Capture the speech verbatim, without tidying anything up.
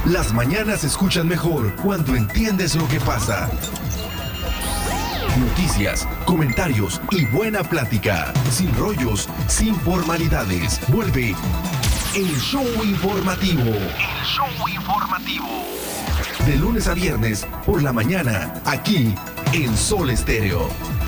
Las mañanas se escuchan mejor cuando entiendes lo que pasa. Noticias, comentarios y buena plática. Sin rollos, sin formalidades. Vuelve el show informativo. El show informativo. De lunes a viernes por la mañana, aquí en Sol Estéreo.